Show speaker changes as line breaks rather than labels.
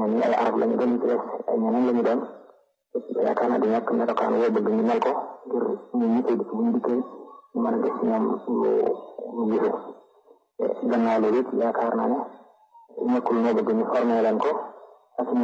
ñi ay arab lañu doon ci def ay ñeneen lañu doon yaakaar naa di ñàkk melokaan woo bëgg ñu mel ko ngir ñu ñi koy def bu ñu dikkee ñu mën a def ci ñoom lu gisee gannaaw loolu it yaakaar naa ne nekkul moo bëgg ñu formé leen ko ak